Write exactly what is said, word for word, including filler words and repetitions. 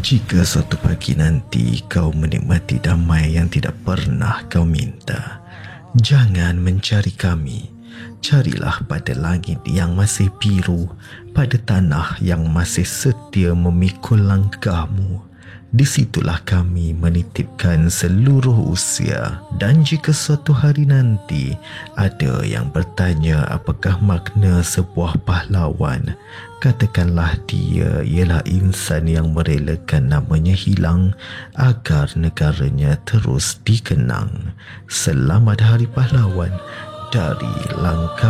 Jika suatu pagi nanti kau menikmati damai yang tidak pernah kau minta, jangan mencari kami. Carilah pada langit yang masih biru, pada tanah yang masih setia memikul langkahmu. Di situlah kami menitipkan seluruh usia. Dan jika suatu hari nanti ada yang bertanya apakah makna sebuah pahlawan, katakanlah dia ialah insan yang merelakan namanya hilang agar negaranya terus dikenang. Selamat Hari Pahlawan dari Langkah